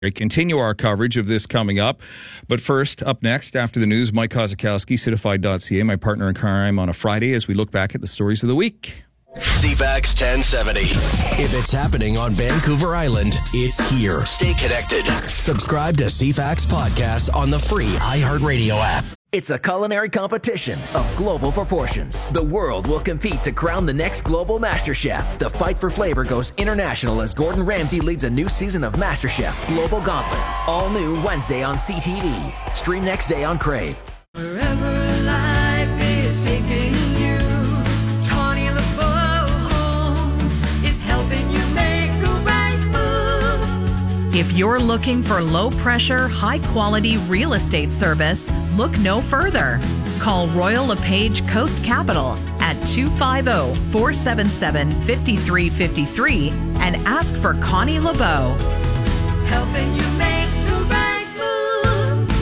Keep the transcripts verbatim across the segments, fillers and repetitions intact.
We continue our coverage of this coming up. But first, up next, after the news, Mike Kozakowski, Citified dot C A, my partner in crime on a Friday as we look back at the stories of the week. C FAX ten seventy. If it's happening on Vancouver Island, it's here. Stay connected. Subscribe to C FAX Podcast on the free iHeartRadio app. It's a culinary competition of global proportions. The world will compete to crown the next global master chef. The fight for flavor goes international as Gordon Ramsay leads a new season of MasterChef Global Gauntlet. All new Wednesday on C T V. Stream next day on Crave. Wherever life is taking you, Connie LeBeau Homes is helping you make the right move. If you're looking for low-pressure, high-quality real estate service, look no further. Call Royal LePage Coast Capital at two five zero, four seven seven, five three five three and ask for Connie LeBeau. Helping you make the right move.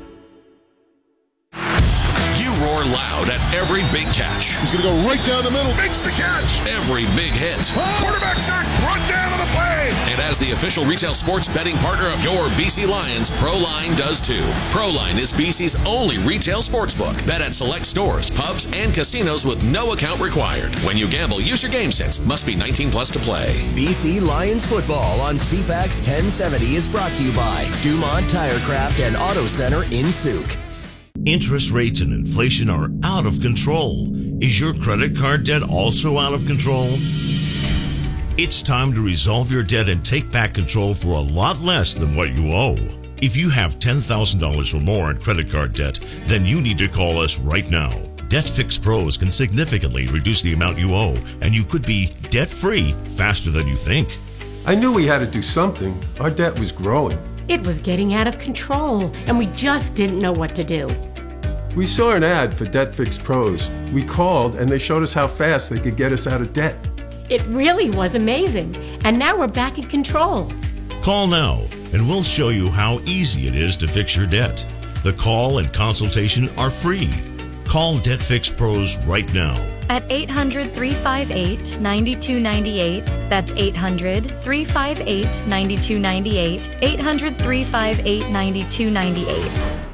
You roar loud at every big catch. He's going to go right down the middle. Makes the catch. Every big hit. Quarterback sack. Run down to the play. And as the official retail sports betting partner of your B C Lions, Proline does too. Proline is B C's only retail sportsbook. Bet at select stores, pubs, and casinos with no account required. When you gamble, use your game sense. Must be nineteen plus to play. B C Lions football on C FAX ten seventy is brought to you by Dumont Tirecraft and Auto Center in Souk. Interest rates and inflation are out of control. Is your credit card debt also out of control? It's time to resolve your debt and take back control for a lot less than what you owe. If you have ten thousand dollars or more in credit card debt, then you need to call us right now. Debt Fix Pros can significantly reduce the amount you owe, and you could be debt-free faster than you think. I knew we had to do something. Our debt was growing. It was getting out of control, and we just didn't know what to do. We saw an ad for Debt Fix Pros. We called, and they showed us how fast they could get us out of debt. It really was amazing, and now we're back in control. Call now, and we'll show you how easy it is to fix your debt. The call and consultation are free. Call Debt Fix Pros right now. At eight hundred, three five eight, nine two nine eight. That's eight hundred, three five eight, nine two nine eight. eight hundred, three five eight, nine two nine eight.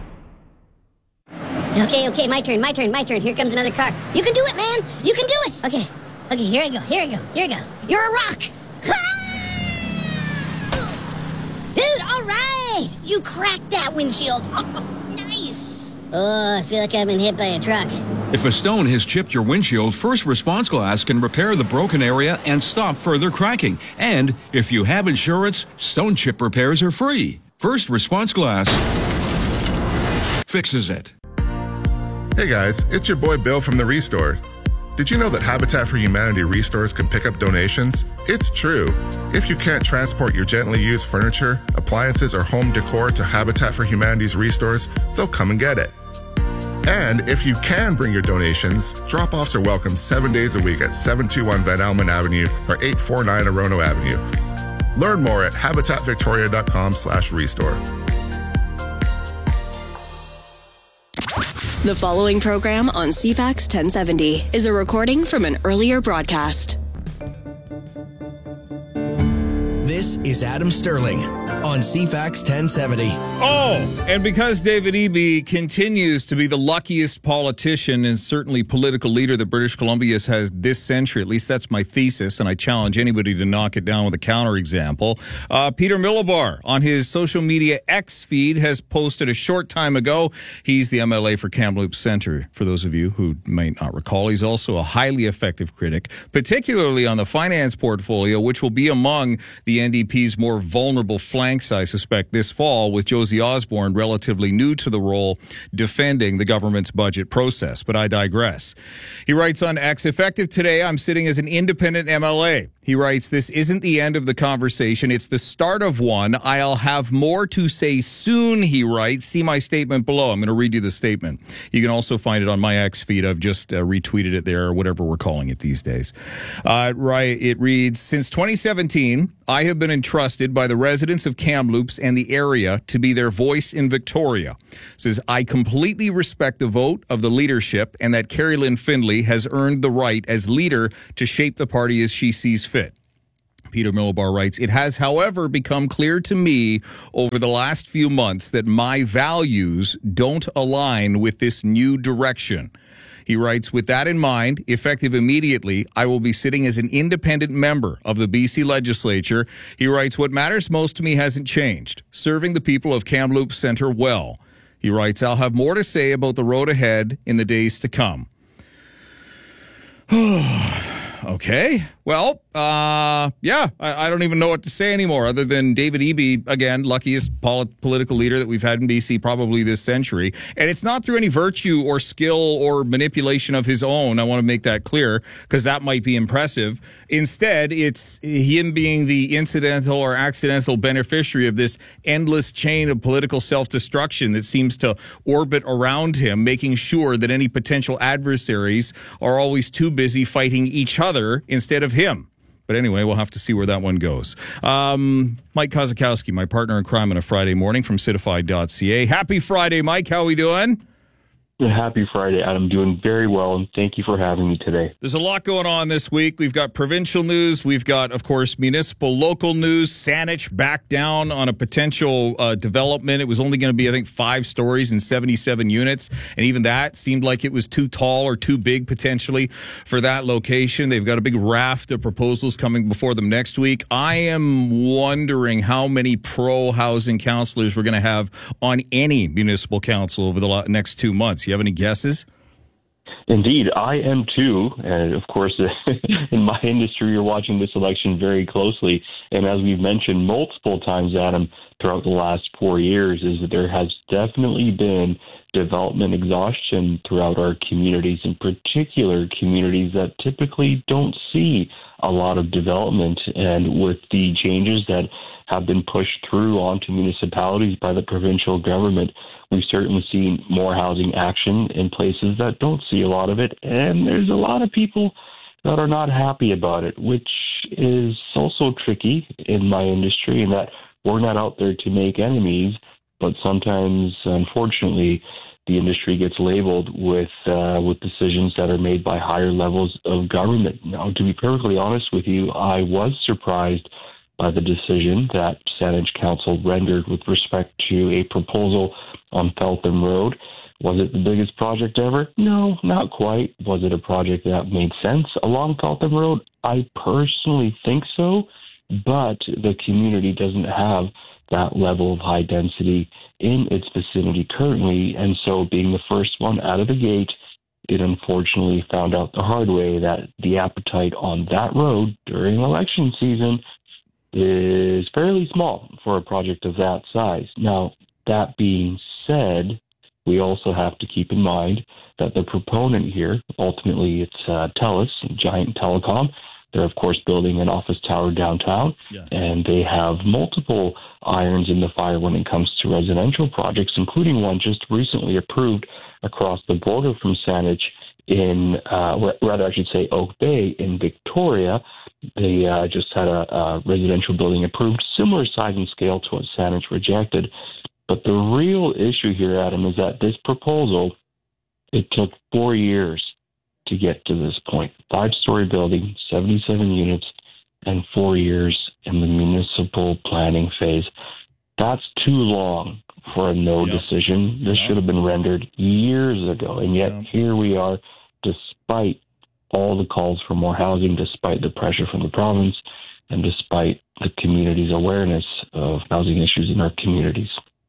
Okay, okay, my turn, my turn, my turn. Here comes another car. You can do it, man. You can do it. Okay, okay, here I go, here I go, here I go. You're a rock. Dude, all right. You cracked that windshield. Oh, nice. Oh, I feel like I've been hit by a truck. If a stone has chipped your windshield, First Response Glass can repair the broken area and stop further cracking. And if you have insurance, stone chip repairs are free. First Response Glass fixes it. Hey guys, it's your boy Bill from The Restore. Did you know that Habitat for Humanity restores can pick up donations? It's true. If you can't transport your gently used furniture, appliances, or home decor to Habitat for Humanity's restores, they'll come and get it. And if you can bring your donations, drop-offs are welcome seven days a week at seven two one Van Almen Avenue or eight four nine Orono Avenue. Learn more at habitat victoria dot com slash restore. The following program on C FAX ten seventy is a recording from an earlier broadcast. This is Adam Sterling on C FAX ten seventy. Oh, and because David Eby continues to be the luckiest politician and certainly political leader that British Columbia has this century, at least that's my thesis, and I challenge anybody to knock it down with a counterexample. Uh, Peter Milobar on his social media X feed has posted a short time ago. He's the M L A for Kamloops Centre, for those of you who might not recall. He's also a highly effective critic, particularly on the finance portfolio, which will be among the N D P's more vulnerable flanks, I suspect, this fall, with Josie Osborne relatively new to the role defending the government's budget process. But I digress. He writes on X, effective today, I'm sitting as an independent M L A. He writes, this isn't the end of the conversation. It's the start of one. I'll have more to say soon, he writes. See my statement below. I'm going to read you the statement. You can also find it on my X feed. I've just uh, retweeted it there, or whatever we're calling it these days. Uh, right, it reads, since twenty seventeen, I have been entrusted by the residents of Kamloops and the area to be their voice in Victoria. It says, I completely respect the vote of the leadership and that Carrie Lynn Findlay has earned the right as leader to shape the party as she sees fit. Peter Millibar writes, it has, however, become clear to me over the last few months that my values don't align with this new direction. He writes, with that in mind, effective immediately, I will be sitting as an independent member of the B C legislature. He writes, what matters most to me hasn't changed, serving the people of Kamloops Centre well. He writes, I'll have more to say about the road ahead in the days to come. Okay. Well, uh, yeah, I, I don't even know what to say anymore other than David Eby, again, luckiest pol- political leader that we've had in B C probably this century. And it's not through any virtue or skill or manipulation of his own. I want to make that clear because that might be impressive. Instead, it's him being the incidental or accidental beneficiary of this endless chain of political self-destruction that seems to orbit around him, making sure that any potential adversaries are always too busy fighting each other instead of him. But anyway, we'll have to see where that one goes. Um, Mike Kozakowski, my partner in crime on a Friday morning from Citified dot C A. Happy Friday, Mike. How are we doing? Happy Friday, Adam. Doing very well, and thank you for having me today. There's a lot going on this week. We've got provincial news. We've got, of course, municipal local news. Saanich back down on a potential uh, development. It was only going to be, I think, five stories and seventy-seven units, and even that seemed like it was too tall or too big potentially for that location. They've got a big raft of proposals coming before them next week. I am wondering how many pro-housing councillors we're going to have on any municipal council over the next two months. You have any guesses? Indeed, I am too. And of course, in my industry, you're watching this election very closely. And as we've mentioned multiple times, Adam, throughout the last four years, is that there has definitely been development exhaustion throughout our communities, in particular communities that typically don't see a lot of development. And with the changes that have been pushed through onto municipalities by the provincial government, we've certainly seen more housing action in places that don't see a lot of it. And there's a lot of people that are not happy about it, which is also tricky in my industry in that we're not out there to make enemies, but sometimes, unfortunately, the industry gets labeled with uh, with decisions that are made by higher levels of government. Now, to be perfectly honest with you, I was surprised by the decision that Saanich Council rendered with respect to a proposal on Feltham Road. Was it the biggest project ever? No, not quite. Was it a project that made sense along Feltham Road? I personally think so, but the community doesn't have that level of high density in its vicinity currently, and so being the first one out of the gate, it unfortunately found out the hard way that the appetite on that road during election season is fairly small for a project of that size. Now, that being said, we also have to keep in mind that the proponent here, ultimately it's uh, TELUS, Giant Telecom. They're, of course, building an office tower downtown, yes. And they have multiple irons in the fire when it comes to residential projects, including one just recently approved across the border from Saanich in, uh, rather I should say Oak Bay in Victoria. They uh, just had a, a residential building approved, similar size and scale to what Saanich rejected. But the real issue here, Adam, is that this proposal, it took four years to get to this point. Five-story building, seventy-seven units, and four years in the municipal planning phase. That's too long for a no yep. decision. This yep. should have been rendered years ago, and yet yep. here we are, despite all the calls for more housing, despite the pressure from the province, and despite the community's awareness of housing issues in our communities.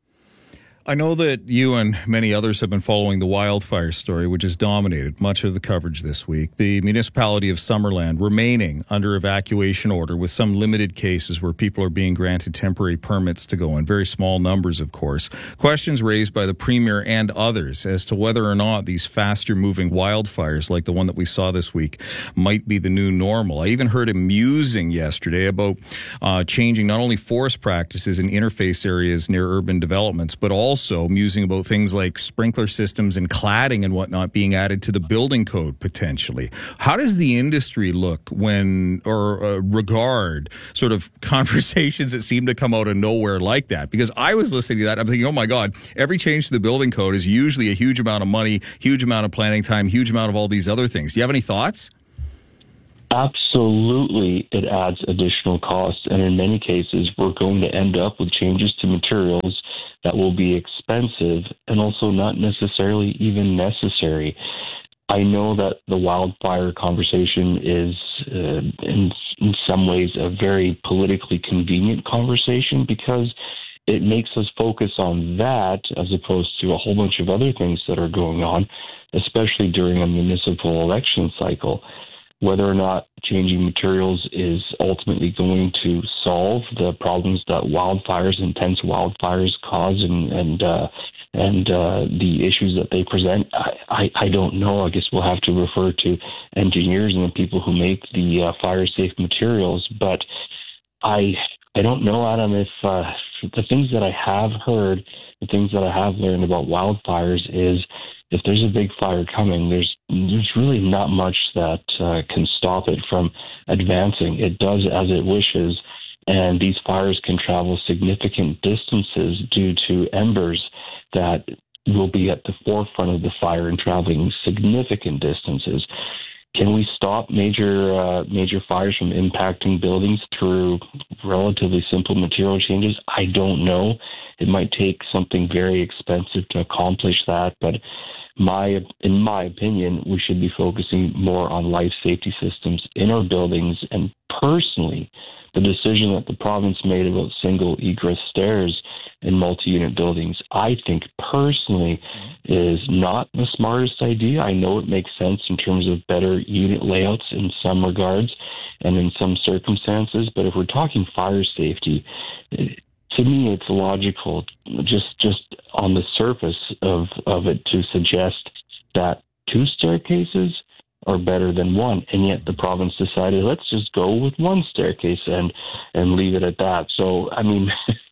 I know that you and many others have been following the wildfire story, which has dominated much of the coverage this week. The municipality of Summerland remaining under evacuation order with some limited cases where people are being granted temporary permits to go in. Very small numbers, of course. Questions raised by the Premier and others as to whether or not these faster moving wildfires like the one that we saw this week might be the new normal. I even heard him musing yesterday about uh, changing not only forest practices in interface areas near urban developments, but also Also musing about things like sprinkler systems and cladding and whatnot being added to the building code potentially. How does the industry look when or uh, regard sort of conversations that seem to come out of nowhere like that? Because I was listening to that, I'm thinking, oh my God, every change to the building code is usually a huge amount of money, huge amount of planning time, huge amount of all these other things. Do you have any thoughts? Absolutely, it adds additional costs, and in many cases, we're going to end up with changes to materials that will be expensive and also not necessarily even necessary. I know that the wildfire conversation is, uh, in, in some ways, a very politically convenient conversation because it makes us focus on that as opposed to a whole bunch of other things that are going on, especially during a municipal election cycle. Whether or not changing materials is ultimately going to solve the problems that wildfires, intense wildfires cause and and uh, and uh, the issues that they present, I, I, I don't know. I guess we'll have to refer to engineers and the people who make the uh, fire-safe materials. But I I don't know, Adam, if uh, the things that I have heard, the things that I have learned about wildfires is if there's a big fire coming, there's there's really not much that uh, can stop it from advancing. It does as it wishes, and these fires can travel significant distances due to embers that will be at the forefront of the fire and traveling significant distances. Can we stop major uh, major fires from impacting buildings through relatively simple material changes? I don't know. It might take something very expensive to accomplish that, but my in my opinion, we should be focusing more on life safety systems in our buildings. And personally, the decision that the province made about single egress stairs in multi-unit buildings, I think personally is not the smartest idea. I know it makes sense in terms of better unit layouts in some regards and in some circumstances, but if we're talking fire safety, it, to me, it's logical, just just on the surface of, of it, to suggest that two staircases are better than one, and yet the province decided let's just go with one staircase and and leave it at that. So, I mean,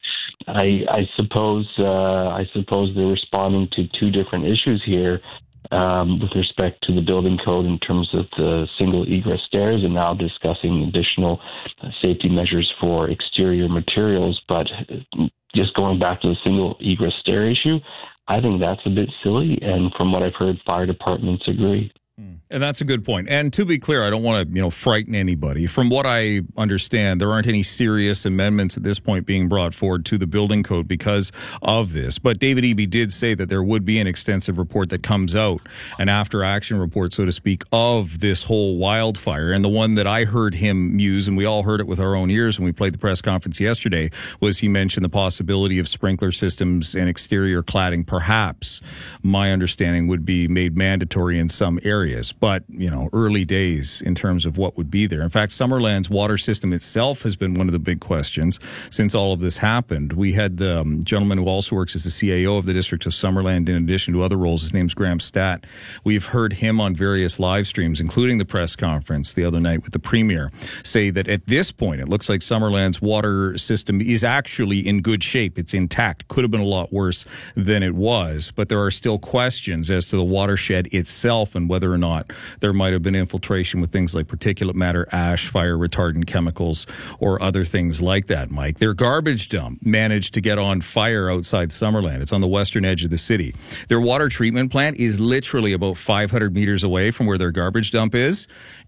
I I suppose uh, I suppose they're responding to two different issues here. Um, with respect to the building code in terms of the single egress stairs, and now discussing additional uh, safety measures for exterior materials. But just going back to the single egress stair issue, I think that's a bit silly. And from what I've heard, fire departments agree. And that's a good point. And to be clear, I don't want to, you know, frighten anybody. From what I understand, there aren't any serious amendments at this point being brought forward to the building code because of this. But David Eby did say that there would be an extensive report that comes out, an after-action report, so to speak, of this whole wildfire. And the one that I heard him use, and we all heard it with our own ears when we played the press conference yesterday, was he mentioned the possibility of sprinkler systems and exterior cladding, perhaps, my understanding, would be made mandatory in some areas. But, you know, early days in terms of what would be there. In fact, Summerland's water system itself has been one of the big questions since all of this happened. We had the um, gentleman who also works as the C A O of the District of Summerland, in addition to other roles. His name's Graham Stat. We've heard him on various live streams, including the press conference the other night with the Premier, say that at this point, it looks like Summerland's water system is actually in good shape. It's intact. Could have been a lot worse than it was, but there are still questions as to the watershed itself and whether or not there might have been infiltration with things like particulate matter, ash, fire retardant chemicals, or other things like that, Mike. Their garbage dump managed to get on fire outside Summerland. It's on the western edge of the city. Their water treatment plant is literally about five hundred meters away from where their garbage dump is.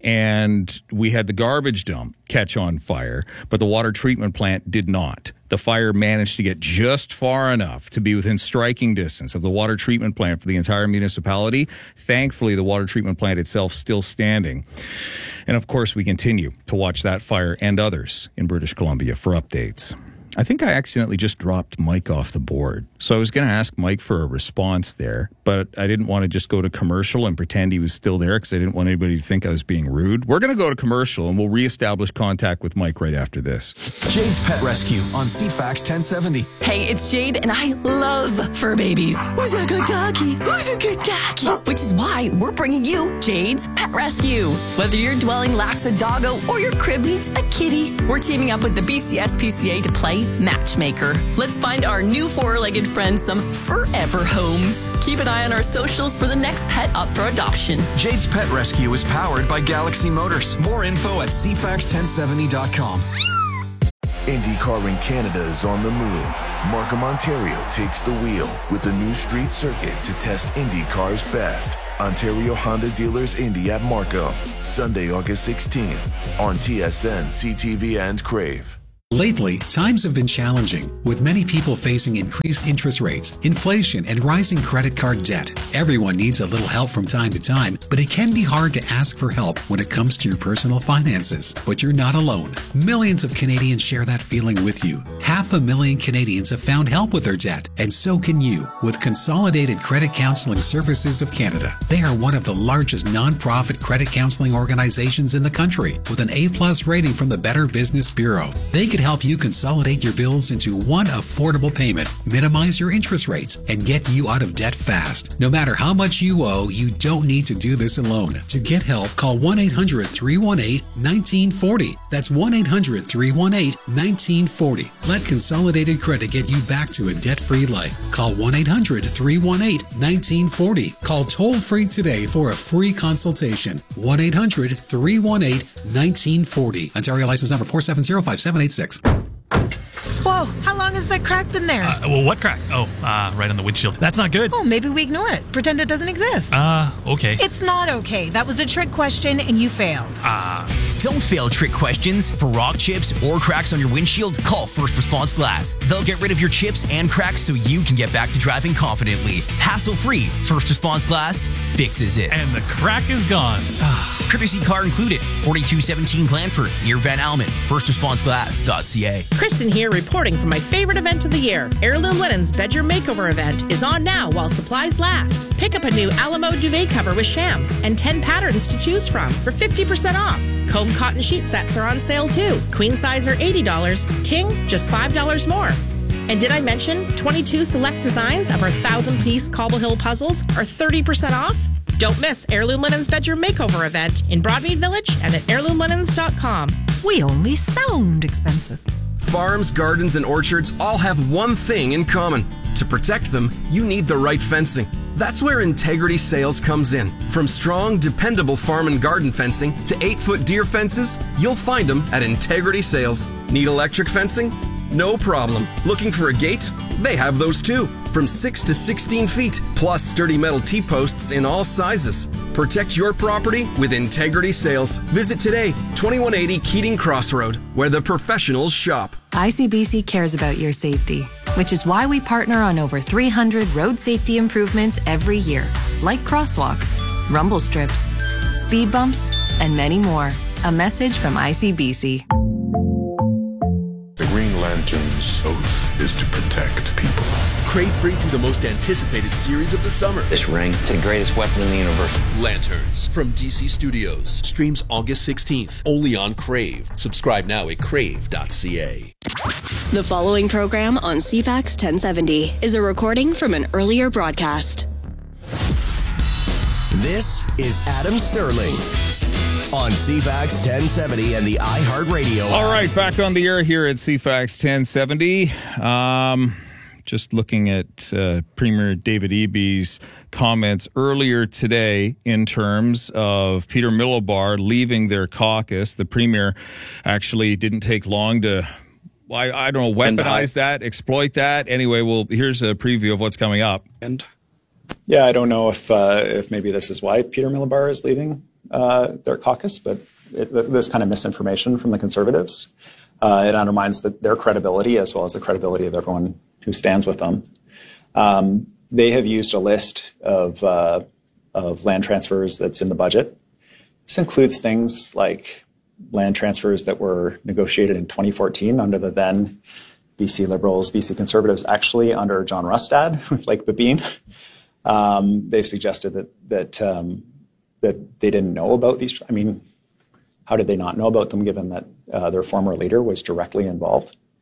And we had the garbage dump catch on fire, but the water treatment plant did not. The fire managed to get just far enough to be within striking distance of the water treatment plant for the entire municipality. Thankfully, the water treatment plant itself still standing. And of course, we continue to watch that fire and others in British Columbia for updates. I think I accidentally just dropped Mike off the board. So I was going to ask Mike for a response there, but I didn't want to just go to commercial and pretend he was still there because I didn't want anybody to think I was being rude. We're going to go to commercial and we'll reestablish contact with Mike right after this. Jade's Pet Rescue on C FAX ten seventy. Hey, it's Jade and I love fur babies. Who's a good doggy? Who's a good doggy? Which is why we're bringing you Jade's Pet Rescue. Whether your dwelling lacks a doggo or your crib needs a kitty, we're teaming up with the B C S P C A to play Matchmaker. Let's find our new four-legged friends some forever homes. Keep an eye on our socials for the next pet up for adoption. Jade's Pet Rescue is powered by Galaxy Motors. More info at c fax ten seventy dot com. IndyCar in Canada is on the move. Markham, Ontario takes the wheel with the new street circuit to test IndyCar's best. Ontario Honda Dealers Indy at Markham, Sunday, August sixteenth on T S N, C T V, and Crave. Lately, times have been challenging, with many people facing increased interest rates, inflation, and rising credit card debt. Everyone needs a little help from time to time, but it can be hard to ask for help when it comes to your personal finances. But you're not alone. Millions of Canadians share that feeling with you. Half a million Canadians have found help with their debt, and so can you with Consolidated Credit Counseling Services of Canada. They are one of the largest nonprofit credit counseling organizations in the country, with an A-plus rating from the Better Business Bureau. They could help you consolidate your bills into one affordable payment, minimize your interest rates, and get you out of debt fast. No matter how much you owe, you don't need to do this alone. To get help, call one eight hundred, three one eight, one nine four zero. That's one eight hundred, three one eight, one nine four zero. Let Consolidated Credit get you back to a debt-free life. Call one eight hundred, three one eight, one nine four zero. Call toll-free today for a free consultation. one eight hundred, three one eight, one nine four zero. Ontario license number four seven zero five seven eight six. Whoa, how long has that crack been there? Uh, well, what crack? Oh, uh, right on the windshield. That's not good. Oh, maybe we ignore it. Pretend it doesn't exist. Uh, okay. It's not okay. That was a trick question and you failed. Ah. Uh. Don't fail trick questions. For rock chips or cracks on your windshield, call First Response Glass. They'll get rid of your chips and cracks so you can get back to driving confidently. Hassle-free. First Response Glass fixes it. And the crack is gone. Courtesy car included. forty-two seventeen Glanford, near Van Almen. first response glass dot c a. Kristen here reporting from my favorite event of the year. Heirloom Linens Bedroom Makeover event is on now while supplies last. Pick up a new Alamo duvet cover with shams and ten patterns to choose from for fifty percent off. Comb cotton sheet sets are on sale too. Queen size are eighty dollars, king just five dollars more. And did I mention twenty-two select designs of our one thousand piece Cobble Hill puzzles are thirty percent off? Don't miss Heirloom Linens Bedroom Makeover event in Broadmead Village and at heirloom linens dot com. We only sound expensive. Farms, gardens, and orchards all have one thing in common. To protect them, you need the right fencing. That's where Integrity Sales comes in. From strong, dependable farm and garden fencing to eight-foot deer fences, you'll find them at Integrity Sales. Need electric fencing? No problem. Looking for a gate? They have those too. From six to sixteen feet, plus sturdy metal T-posts in all sizes. Protect your property with Integrity Sales. Visit today, twenty-one eighty Keating Crossroad, where the professionals shop. I C B C cares about your safety, which is why we partner on over three hundred road safety improvements every year, like crosswalks, rumble strips, speed bumps, and many more. A message from I C B C. The Green Lantern's oath is to protect people. Crave brings you the most anticipated series of the summer. This ring, it's the greatest weapon in the universe. Lanterns from D C Studios. Streams August sixteenth, only on Crave. Subscribe now at crave dot c a. The following program on C FAX ten seventy is a recording from an earlier broadcast. This is Adam Sterling on C FAX ten seventy and the iHeartRadio. All right, back on the air here at C FAX ten seventy. Um, just looking at uh, Premier David Eby's comments earlier today in terms of Peter Miliband leaving their caucus. The Premier actually didn't take long to, I, I don't know, weaponize that, exploit that. Anyway, well, here's a preview of what's coming up. And yeah, I don't know if uh, if maybe this is why Peter Miliband is leaving uh, their caucus, but it, this kind of misinformation from the Conservatives, uh, it undermines the, their credibility as well as the credibility of everyone who stands with them. Um, they have used a list of uh, of land transfers that's in the budget. This includes things like land transfers that were negotiated in twenty fourteen under the then B C Liberals, B C Conservatives, actually under John Rustad with Lake Babine. Um, they've suggested that that um, that they didn't know about these. I mean, how did they not know about them given that uh, their former leader was directly involved?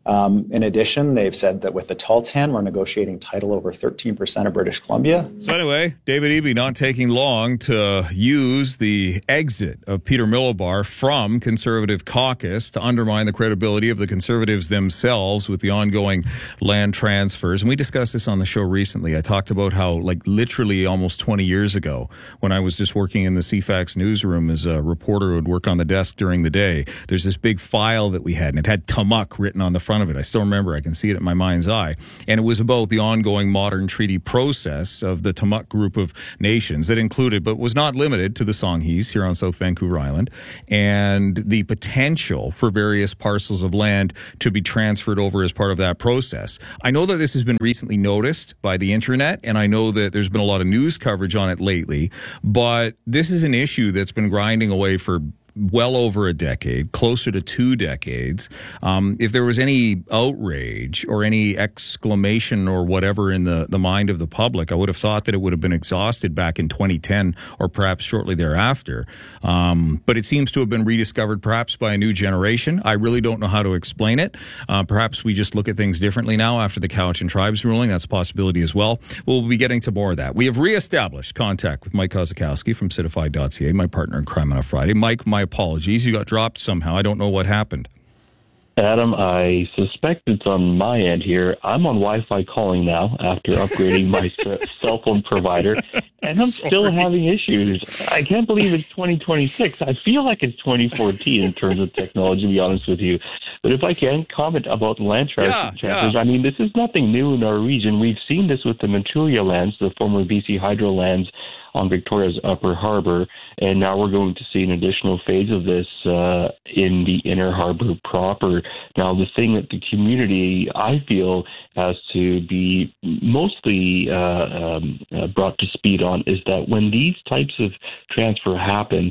Um, in addition, they've said that with the Tahltan, we're negotiating title over thirteen percent of British Columbia. So anyway, David Eby not taking long to use the exit of Peter Millibar from Conservative caucus to undermine the credibility of the Conservatives themselves with the ongoing land transfers. And we discussed this on the show recently. I talked about how, like, literally almost twenty years ago, when I was just working in the C FAX newsroom as a reporter who would work on the desk during the day, there's this big file that we had, and it had Tumuk written on the front of it. I still remember. I can see it in my mind's eye. And it was about the ongoing modern treaty process of the Tumuk group of nations that included, but was not limited to, the Songhees here on South Vancouver Island, and the potential for various parcels of land to be transferred over as part of that process. I know that this has been recently noticed by the internet, and I know that there's been a lot of news coverage on it lately, but this is an issue that's been grinding away for well over a decade, closer to two decades. Um, if there was any outrage or any exclamation or whatever in the, the mind of the public, I would have thought that it would have been exhausted back in twenty ten or perhaps shortly thereafter. Um, but it seems to have been rediscovered perhaps by a new generation. I really don't know how to explain it. Uh, perhaps we just look at things differently now after the Cowichan Tribes ruling. That's a possibility as well. We'll be getting to more of that. We have reestablished contact with Mike Kozakowski from Citified dot C A, my partner in crime on a Friday. Mike, my apologies. You got dropped somehow. I don't know what happened. Adam, I suspect it's on my end here. I'm on Wi-Fi calling now after upgrading my cell phone provider, and I'm Sorry. still having issues. I can't believe it's twenty twenty-six. I feel like it's twenty fourteen in terms of technology, to be honest with you. But if I can comment about land transfers, yeah, yeah. I mean, this is nothing new in our region. We've seen this with the Manchuria lands, the former B C Hydro lands, on Victoria's Upper Harbor, and now we're going to see an additional phase of this uh, in the Inner Harbor proper. Now, the thing that the community, I feel, has to be mostly uh, um, uh, brought to speed on is that when these types of transfer happen,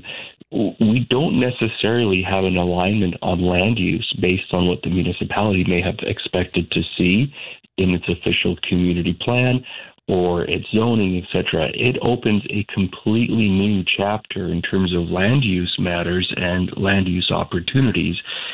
we don't necessarily have an alignment on land use based on what the municipality may have expected to see in its official community plan or its zoning, et cetera. It opens a completely new chapter in terms of land use matters and land use opportunities.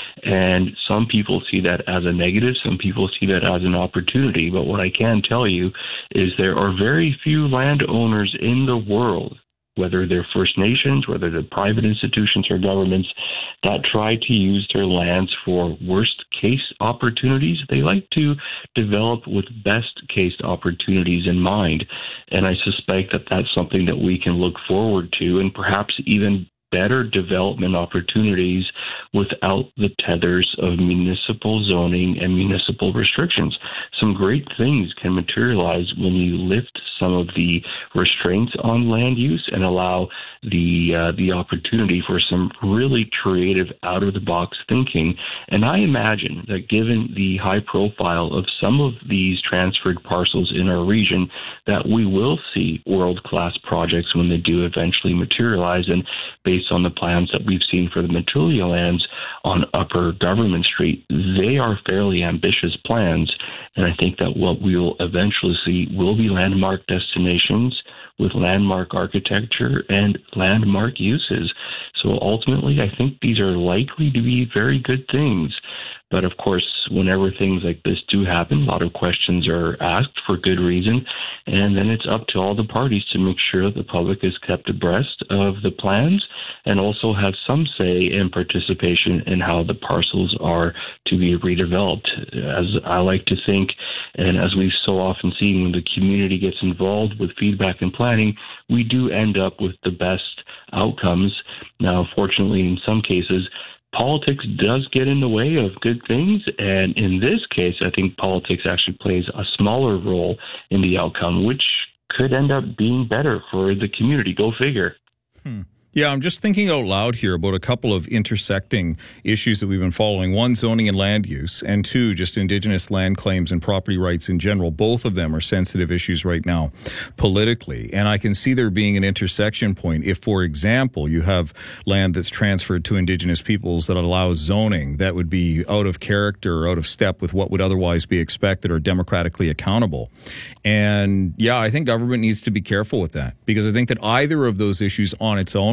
And some people see that as a negative, some people see that as an opportunity. But what I can tell you is there are very few landowners in the world, whether they're First Nations, whether they're private institutions or governments, that try to use their lands for worst case opportunities. They like to develop with best case opportunities in mind. And I suspect that that's something that we can look forward to, and perhaps even better development opportunities without the tethers of municipal zoning and municipal restrictions. Some great things can materialize when you lift some of the restraints on land use and allow the uh, the opportunity for some really creative, out-of-the-box thinking. And I imagine that given the high profile of some of these transferred parcels in our region, that we will see world-class projects when they do eventually materialize. And based on the plans that we've seen for the Manchuria lands on Upper Government Street, they are fairly ambitious plans. And I think that what we will eventually see will be landmark destinations with landmark architecture and landmark uses. So ultimately, I think these are likely to be very good things. But of course, whenever things like this do happen, a lot of questions are asked for good reason. And then it's up to all the parties to make sure that the public is kept abreast of the plans and also have some say in participation in how the parcels are to be redeveloped. As I like to think, and as we've so often seen, when the community gets involved with feedback and planning, we do end up with the best outcomes. Now, fortunately, in some cases, politics does get in the way of good things, and in this case, I think politics actually plays a smaller role in the outcome, which could end up being better for the community. Go figure. Hmm. Yeah, I'm just thinking out loud here about a couple of intersecting issues that we've been following. One, zoning and land use, and two, just Indigenous land claims and property rights in general. Both of them are sensitive issues right now politically. And I can see there being an intersection point if, for example, you have land that's transferred to Indigenous peoples that allows zoning that would be out of character or out of step with what would otherwise be expected or democratically accountable. And yeah, I think government needs to be careful with that, because I think that either of those issues on its own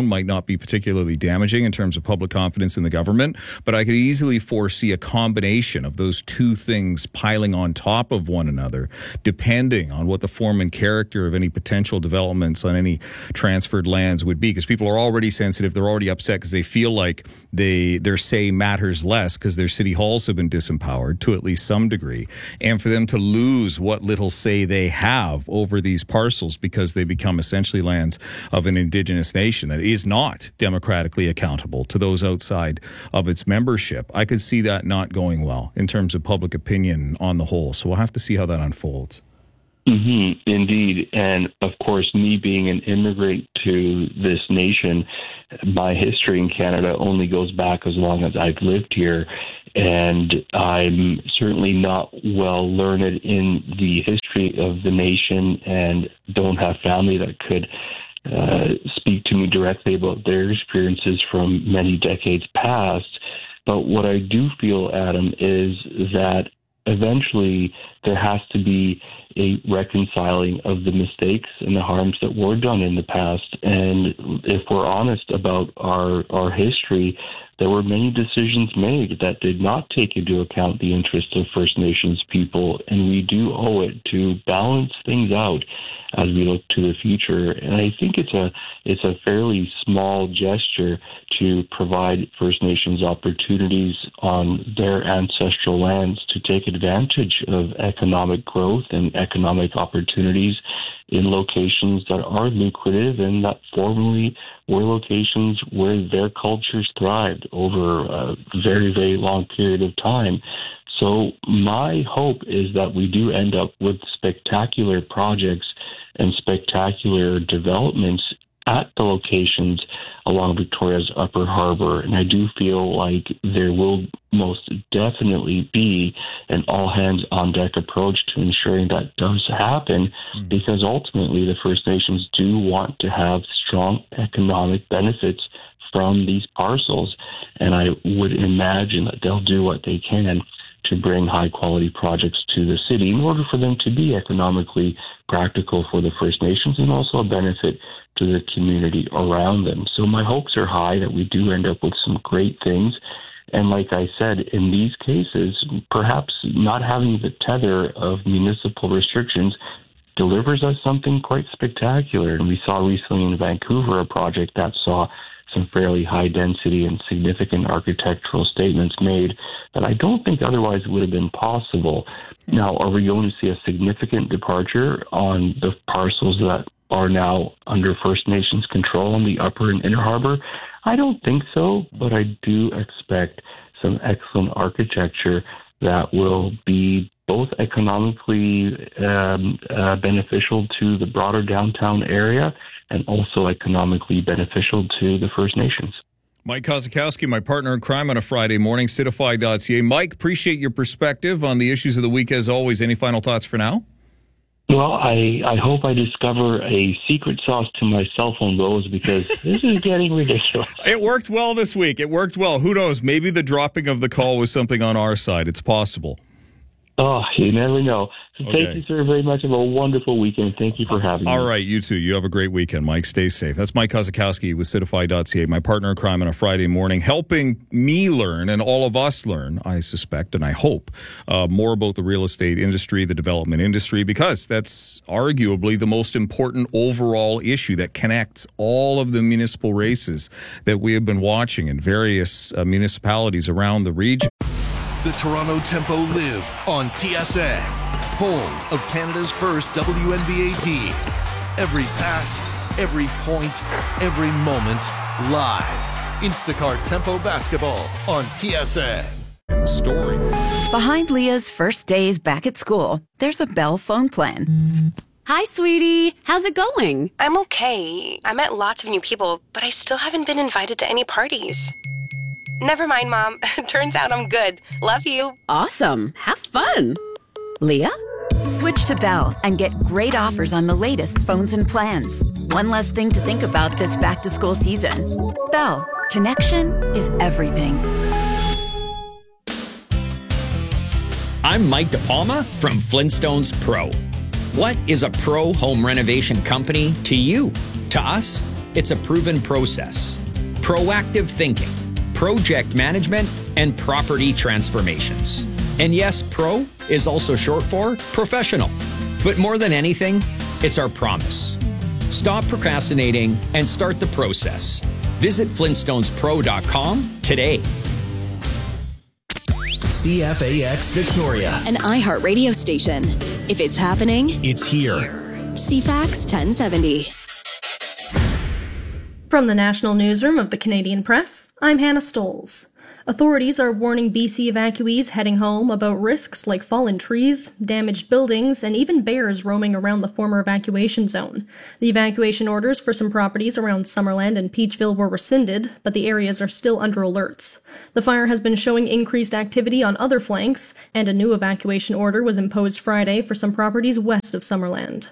might not be particularly damaging in terms of public confidence in the government, but I could easily foresee a combination of those two things piling on top of one another, depending on what the form and character of any potential developments on any transferred lands would be, because people are already sensitive. They're already upset because they feel like they their say matters less because their city halls have been disempowered to at least some degree. And for them to lose what little say they have over these parcels because they become essentially lands of an indigenous nation that is not democratically accountable to those outside of its membership, I could see that not going well in terms of public opinion on the whole. So we'll have to see how that unfolds. Mm-hmm, indeed. And of course, me being an immigrant to this nation, my history in Canada only goes back as long as I've lived here. And I'm certainly not well learned in the history of the nation and don't have family that could uh, speak to me directly about their experiences from many decades past. But what I do feel, Adam, is that eventually there has to be a reconciling of the mistakes and the harms that were done in the past. And if we're honest about our, our history, there were many decisions made that did not take into account the interests of First Nations people, and we do owe it to balance things out as we look to the future. And I think it's a it's a fairly small gesture to provide First Nations opportunities on their ancestral lands to take advantage of economic growth and economic opportunities in locations that are lucrative and that formerly were locations where their cultures thrived over a very, very long period of time. So my hope is that we do end up with spectacular projects and spectacular developments at the locations along Victoria's Upper Harbor. And I do feel like there will most definitely be an all-hands-on-deck approach to ensuring that does happen, mm-hmm. because ultimately the First Nations do want to have strong economic benefits from these parcels. And I would imagine that they'll do what they can to bring high-quality projects to the city in order for them to be economically practical for the First Nations and also a benefit to the community around them. So my hopes are high that we do end up with some great things. And like I said, in these cases, perhaps not having the tether of municipal restrictions delivers us something quite spectacular. And we saw recently in Vancouver a project that saw some fairly high density and significant architectural statements made that I don't think otherwise would have been possible. Now, are we going to see a significant departure on the parcels that are now under First Nations control on the Upper and Inner Harbor? I don't think so, but I do expect some excellent architecture that will be both economically um, uh, beneficial to the broader downtown area and also economically beneficial to the First Nations. Mike Kozakowski, my partner in crime on a Friday morning, Citify dot C A. Mike, appreciate your perspective on the issues of the week as always. Any final thoughts for now? Well, I, I hope I discover a secret sauce to my cell phone woes because this is getting ridiculous. It worked well this week. It worked well. Who knows? Maybe the dropping of the call was something on our side. It's possible. Oh, you never know. So Okay. Thank you, sir, very much. Have a wonderful weekend. Thank you for having me. All right, you too. You have a great weekend, Mike. Stay safe. That's Mike Kozakowski with Citify dot C A, my partner in crime on a Friday morning, helping me learn and all of us learn, I suspect and I hope, uh, more about the real estate industry, the development industry, because that's arguably the most important overall issue that connects all of the municipal races that we have been watching in various uh, municipalities around the region. The Toronto Tempo live on T S N, home of Canada's first W N B A team. Every pass, every point, every moment, live. Instacart Tempo basketball on T S N. Story. Behind Leah's first days back at school, there's a Bell phone plan. Hi, sweetie. How's it going? I'm okay. I met lots of new people, but I still haven't been invited to any parties. Never mind, Mom. Turns out I'm good. Love you. Awesome. Have fun. Leah? Switch to Bell and get great offers on the latest phones and plans. One less thing to think about this back-to-school season. Bell. Connection is everything. I'm Mike DePalma from Flintstones Pro. What is a pro home renovation company to you? To us, It's a proven process. Proactive thinking, project management, and property transformations. And yes, pro is also short for professional. But more than anything, it's our promise. Stop procrastinating and start the process. Visit flintstones pro dot com today. C F A X Victoria, an iHeartRadio station. If it's happening, it's here. C FAX ten seventy. From the National Newsroom of the Canadian Press, I'm Hannah Stolz. Authorities are warning B C evacuees heading home about risks like fallen trees, damaged buildings, and even bears roaming around the former evacuation zone. The evacuation orders for some properties around Summerland and Peachville were rescinded, but the areas are still under alerts. The fire has been showing increased activity on other flanks, and a new evacuation order was imposed Friday for some properties west of Summerland.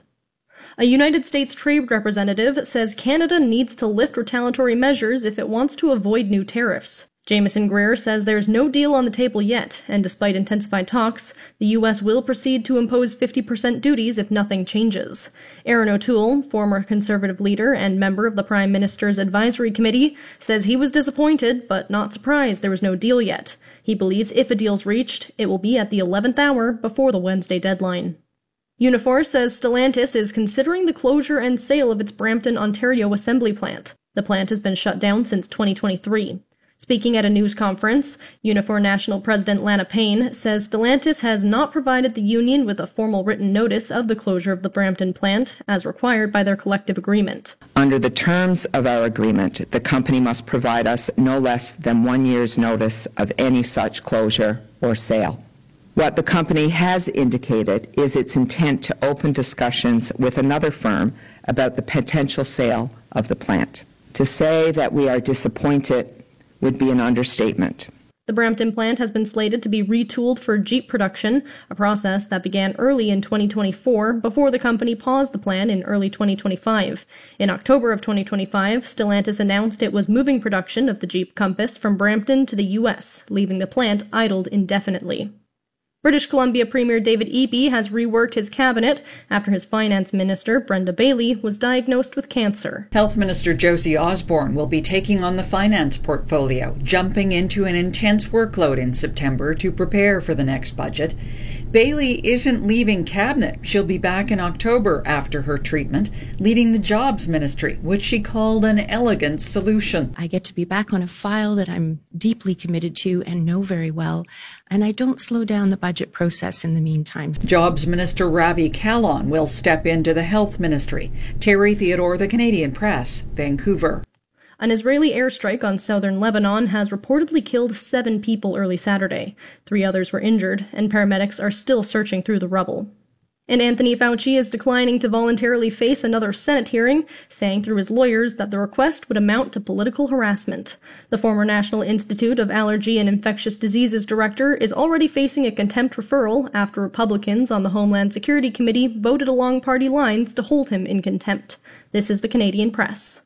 A United States trade representative says Canada needs to lift retaliatory measures if it wants to avoid new tariffs. Jameson Greer says there's no deal on the table yet, and despite intensified talks, the U S will proceed to impose fifty percent duties if nothing changes. Aaron O'Toole, former Conservative leader and member of the Prime Minister's Advisory Committee, says he was disappointed but not surprised there was no deal yet. He believes if a deal's reached, it will be at the eleventh hour before the Wednesday deadline. Unifor says Stellantis is considering the closure and sale of its Brampton, Ontario assembly plant. The plant has been shut down since twenty twenty-three. Speaking at a news conference, Unifor National President Lana Payne says Stellantis has not provided the union with a formal written notice of the closure of the Brampton plant, as required by their collective agreement. Under the terms of our agreement, the company must provide us no less than one year's notice of any such closure or sale. What the company has indicated is its intent to open discussions with another firm about the potential sale of the plant. To say that we are disappointed would be an understatement. The Brampton plant has been slated to be retooled for Jeep production, a process that began early in twenty twenty-four before the company paused the plan in early twenty twenty-five. In October of twenty twenty-five, Stellantis announced it was moving production of the Jeep Compass from Brampton to the U S, leaving the plant idled indefinitely. British Columbia Premier David Eby has reworked his cabinet after his finance minister, Brenda Bailey, was diagnosed with cancer. Health Minister Josie Osborne will be taking on the finance portfolio, jumping into an intense workload in September to prepare for the next budget. Bailey isn't leaving cabinet. She'll be back in October after her treatment, leading the Jobs Ministry, which she called an elegant solution. I get to be back on a file that I'm deeply committed to and know very well, and I don't slow down the budget process in the meantime. Jobs Minister Ravi Kahlon will step into the Health Ministry. Terry Theodore, The Canadian Press, Vancouver. An Israeli airstrike on southern Lebanon has reportedly killed seven people early Saturday. Three others were injured, and paramedics are still searching through the rubble. And Anthony Fauci is declining to voluntarily face another Senate hearing, saying through his lawyers that the request would amount to political harassment. The former National Institute of Allergy and Infectious Diseases director is already facing a contempt referral after Republicans on the Homeland Security Committee voted along party lines to hold him in contempt. This is the Canadian Press.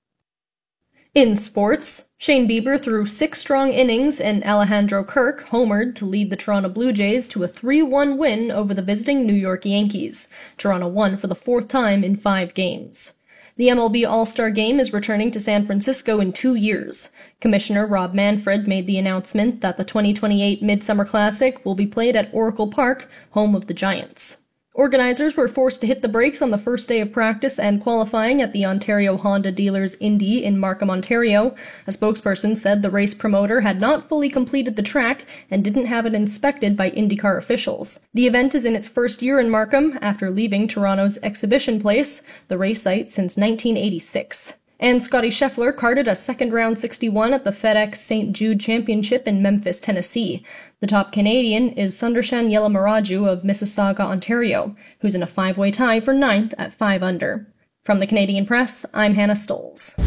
In sports, Shane Bieber threw six strong innings and Alejandro Kirk homered to lead the Toronto Blue Jays to a three one win over the visiting New York Yankees. Toronto won for the fourth time in five games. The M L B All-Star Game is returning to San Francisco in two years. Commissioner Rob Manfred made the announcement that the twenty twenty-eight Midsummer Classic will be played at Oracle Park, home of the Giants. Organizers were forced to hit the brakes on the first day of practice and qualifying at the Ontario Honda Dealers Indy in Markham, Ontario. A spokesperson said the race promoter had not fully completed the track and didn't have it inspected by IndyCar officials. The event is in its first year in Markham after leaving Toronto's Exhibition Place, the race site since nineteen eighty-six. And Scotty Scheffler carded a second-round sixty-one at the FedEx Saint Jude Championship in Memphis, Tennessee. The top Canadian is Sundarshan Yelamaraju of Mississauga, Ontario, who's in a five-way tie for ninth at five under. From the Canadian Press, I'm Hannah Stolz.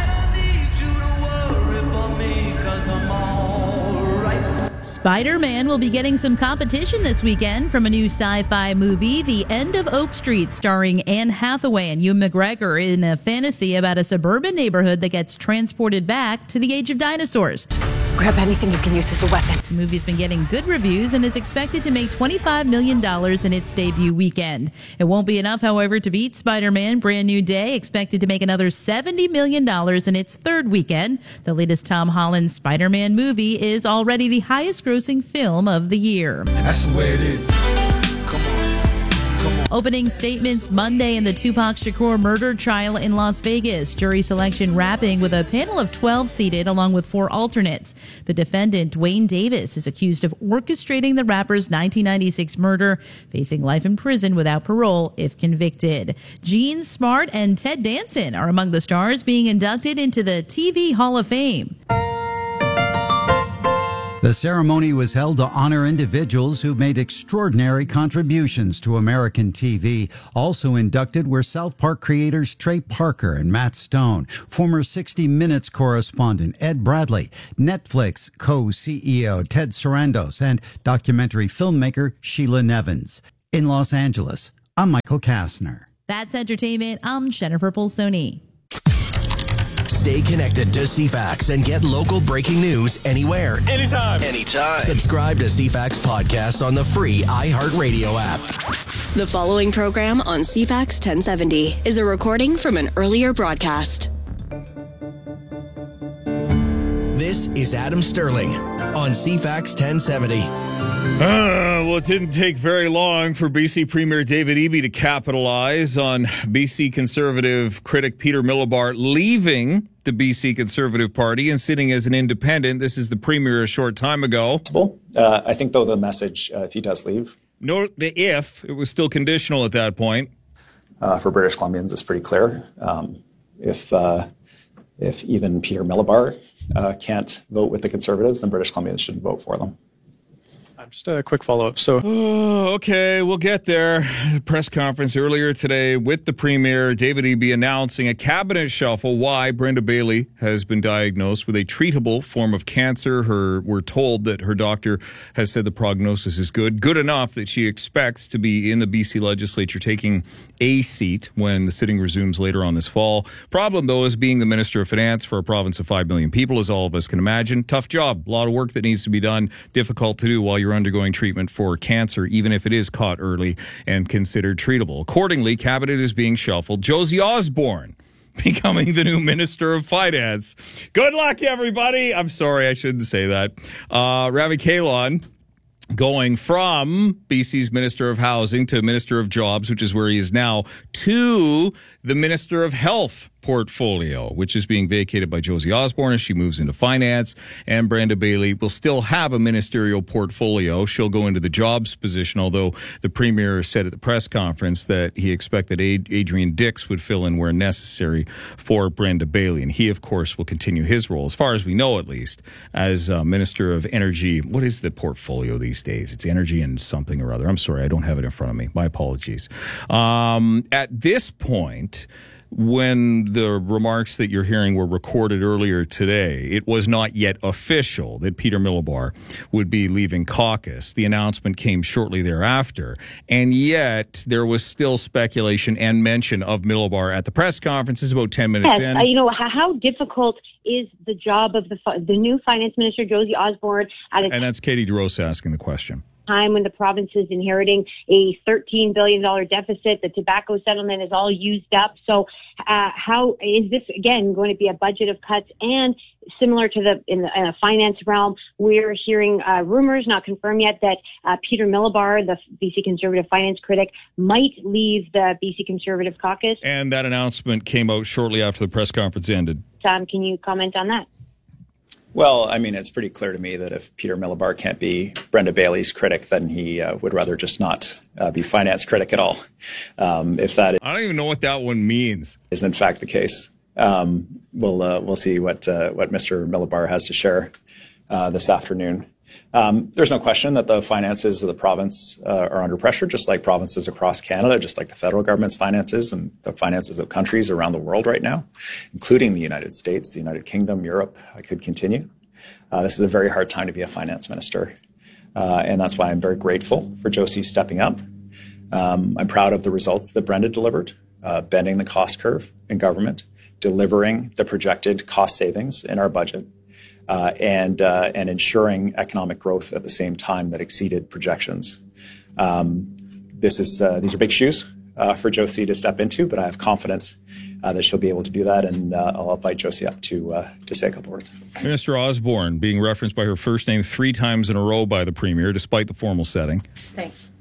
Spider-Man will be getting some competition this weekend from a new sci-fi movie, The End of Oak Street, starring Anne Hathaway and Ewan McGregor in a fantasy about a suburban neighborhood that gets transported back to the age of dinosaurs. Grab anything you can use as a weapon. The movie's been getting good reviews and is expected to make twenty-five million dollars in its debut weekend. It won't be enough, however, to beat Spider-Man Brand New Day, expected to make another seventy million dollars in its third weekend. The latest Tom Holland Spider-Man movie is already the highest grossing film of the year. That's the way it is. Come on. Opening statements Monday in the Tupac Shakur murder trial in Las Vegas. Jury selection wrapping with a panel of twelve seated along with four alternates. The defendant, Dwayne Davis, is accused of orchestrating the rapper's nineteen ninety-six murder, facing life in prison without parole if convicted. Gene Smart and Ted Danson are among the stars being inducted into the T V Hall of Fame. The ceremony was held to honor individuals who made extraordinary contributions to American T V. Also inducted were South Park creators Trey Parker and Matt Stone, former sixty minutes correspondent Ed Bradley, Netflix co-C E O Ted Sarandos, and documentary filmmaker Sheila Nevins. In Los Angeles, I'm Michael Kastner. That's entertainment. I'm Jennifer Polsoni. Stay connected to C FAX and get local breaking news anywhere, anytime, anytime. Subscribe to C FAX Podcast on the free iHeartRadio app. The following program on C FAX ten seventy is a recording from an earlier broadcast. This is Adam Sterling on C FAX ten seventy. Uh, well, it didn't take very long for B C Premier David Eby to capitalize on B C Conservative critic Peter Millibar leaving the B C Conservative Party and sitting as an independent. This is the Premier a short time ago. Uh, I think, though, the message, uh, if he does leave. No, the if, it was still conditional at that point. Uh, for British Columbians, it's pretty clear. Um, if uh, if even Peter Millibar uh, can't vote with the Conservatives, then British Columbians shouldn't vote for them. Just a quick follow-up. So, oh, okay, we'll get there. Press conference earlier today with the Premier, David Eby, announcing a cabinet shuffle. Why? Brenda Bailey has been diagnosed with a treatable form of cancer. Her, we're told that her doctor has said the prognosis is good, good enough that she expects to be in the B C legislature taking a seat when the sitting resumes later on this fall. Problem, though, is being the Minister of Finance for a province of five million people, as all of us can imagine. Tough job. A lot of work that needs to be done. Difficult to do while you're undergoing treatment for cancer, even if it is caught early and considered treatable. Accordingly, cabinet is being shuffled. Josie Osborne becoming the new Minister of Finance. Good luck, everybody. I'm sorry, I shouldn't say that. Uh, Ravi Kahlon going from B C's Minister of Housing to Minister of Jobs, which is where he is now, to the Minister of Health portfolio, which is being vacated by Josie Osborne as she moves into finance. And Brenda Bailey will still have a ministerial portfolio. She'll go into the jobs position, although the Premier said at the press conference that he expected Adrian Dix would fill in where necessary for Brenda Bailey. And he, of course, will continue his role, as far as we know at least, as uh, Minister of Energy. What is the portfolio these days? It's energy and something or other. I'm sorry, I don't have it in front of me. My apologies. Um, at this point, when the remarks that you're hearing were recorded earlier today, it was not yet official that Peter Millibar would be leaving caucus. The announcement came shortly thereafter, and yet there was still speculation and mention of Millibar at the press conferences about ten minutes yes, in. Uh, you know, how, how difficult is the job of the the new finance minister, Josie Osborne? At a and that's Katie DeRosa asking the question. Time when the province is inheriting a thirteen billion dollars deficit, the tobacco settlement is all used up. So uh, how is this, again, going to be a budget of cuts? And similar to the in the, in the finance realm, we're hearing uh, rumors, not confirmed yet, that uh, Peter Millibar, the B C Conservative finance critic, might leave the B C Conservative caucus. And that announcement came out shortly after the press conference ended. Sam, can you comment on that? Well, I mean, it's pretty clear to me that if Peter Millibar can't be Brenda Bailey's critic, then he uh, would rather just not uh, be finance critic at all. Um, if that is, I don't even know what that one means. Is in fact the case. Um, we'll uh, we'll see what uh, what Mister Millibar has to share uh, this afternoon. Um, there's no question that the finances of the province uh, are under pressure, just like provinces across Canada, just like the federal government's finances and the finances of countries around the world right now, including the United States, the United Kingdom, Europe. I could continue. Uh, this is a very hard time to be a finance minister. Uh, and that's why I'm very grateful for Josie stepping up. Um, I'm proud of the results that Brenda delivered, uh, bending the cost curve in government, delivering the projected cost savings in our budget, uh, and uh, and ensuring economic growth at the same time that exceeded projections. Um, this is uh, these are big shoes uh, for Josie to step into, but I have confidence uh, that she'll be able to do that, and uh, I'll invite Josie up to uh, to say a couple words. Minister Osborne being referenced by her first name three times in a row by the Premier, despite the formal setting. Thanks.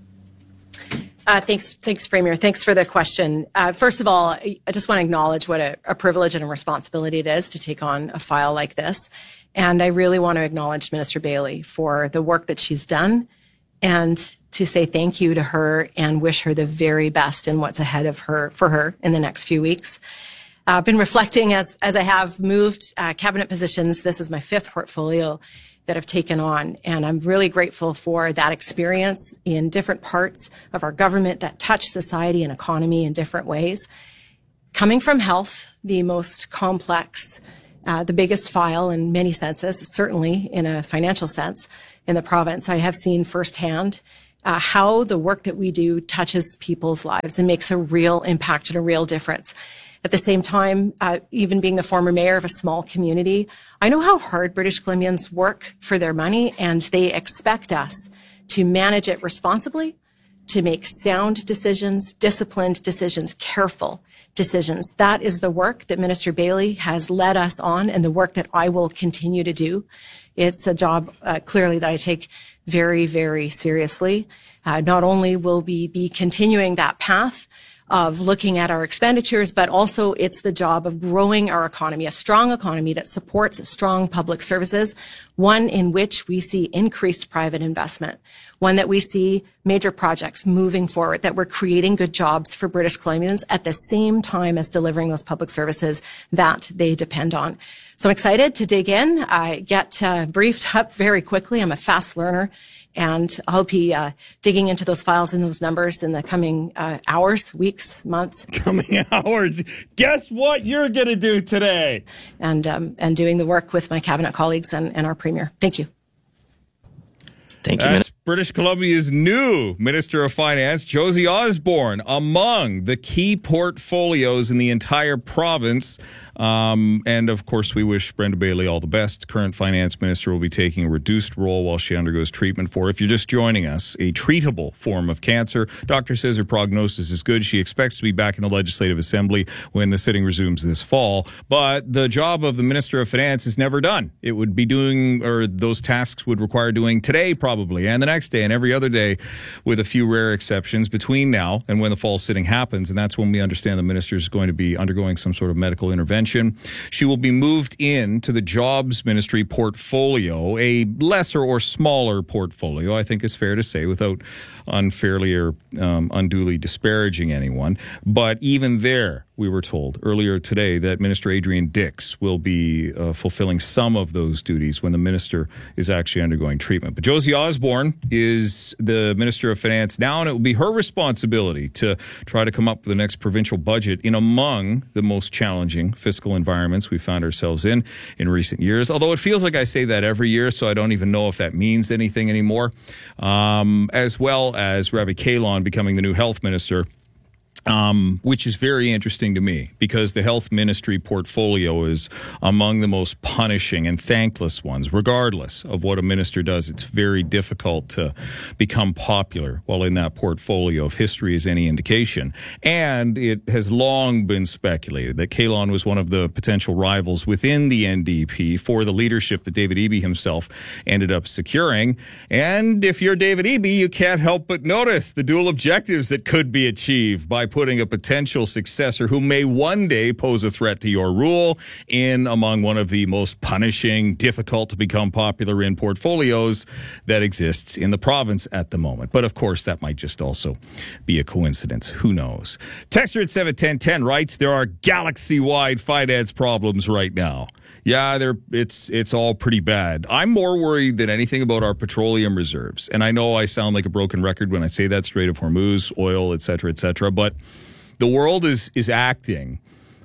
Uh, thanks, thanks, Premier. Thanks for the question. Uh, first of all, I just want to acknowledge what a, a privilege and a responsibility it is to take on a file like this. And I really want to acknowledge Minister Bailey for the work that she's done and to say thank you to her and wish her the very best in what's ahead of her for her in the next few weeks. Uh, I've been reflecting as, as I have moved uh, cabinet positions. This is my fifth portfolio that I've taken on. And I'm really grateful for that experience in different parts of our government that touch society and economy in different ways. Coming from health, the most complex, uh, the biggest file in many senses, certainly in a financial sense in the province, I have seen firsthand uh, how the work that we do touches people's lives and makes a real impact and a real difference. At the same time, uh, even being the former mayor of a small community, I know how hard British Columbians work for their money, and they expect us to manage it responsibly, to make sound decisions, disciplined decisions, careful decisions. That is the work that Minister Bailey has led us on and the work that I will continue to do. It's a job, uh, clearly, that I take very, very seriously. Uh, not only will we be continuing that path of looking at our expenditures, but also it's the job of growing our economy, a strong economy that supports strong public services, one in which we see increased private investment, one that we see major projects moving forward, that we're creating good jobs for British Columbians at the same time as delivering those public services that they depend on. So I'm excited to dig in. I get uh, briefed up very quickly. I'm a fast learner. And I'll be uh, digging into those files and those numbers in the coming uh, hours, weeks, months. Coming hours. Guess what you're going to do today? And um, and doing the work with my cabinet colleagues and, and our Premier. Thank you. Thank you. That's British Columbia's new Minister of Finance, Josie Osborne, among the key portfolios in the entire province. Um, and, of course, we wish Brenda Bailey all the best. Current finance minister will be taking a reduced role while she undergoes treatment for, if you're just joining us, a treatable form of cancer. Doctor says her prognosis is good. She expects to be back in the Legislative Assembly when the sitting resumes this fall. But the job of the Minister of Finance is never done. It would be doing, or those tasks would require doing today probably, and the next day and every other day, with a few rare exceptions between now and when the fall sitting happens. And that's when we understand the minister is going to be undergoing some sort of medical intervention. She will be moved into the Jobs Ministry portfolio, a lesser or smaller portfolio, I think is fair to say, without unfairly or um, unduly disparaging anyone. But even there, we were told earlier today that Minister Adrian Dix will be uh, fulfilling some of those duties when the minister is actually undergoing treatment. But Josie Osborne is the Minister of Finance now, and it will be her responsibility to try to come up with the next provincial budget in among the most challenging fiscal environments we found ourselves in in recent years. Although it feels like I say that every year, so I don't even know if that means anything anymore. Um, as well as Ravi Kahlon becoming the new health minister. Um, which is very interesting to me because the health ministry portfolio is among the most punishing and thankless ones. Regardless of what a minister does, it's very difficult to become popular while in that portfolio, if history is any indication. And it has long been speculated that Kahlon was one of the potential rivals within the N D P for the leadership that David Eby himself ended up securing. And if you're David Eby, you can't help but notice the dual objectives that could be achieved by putting a potential successor who may one day pose a threat to your rule in among one of the most punishing, difficult to become popular in portfolios that exists in the province at the moment. But of course, that might just also be a coincidence. Who knows? Texter at seven ten ten writes, there are galaxy-wide finance problems right now. Yeah, they're, it's it's all pretty bad. I'm more worried than anything about our petroleum reserves. And I know I sound like a broken record when I say that, Strait of Hormuz, oil, et cetera, et cetera. But the world is is acting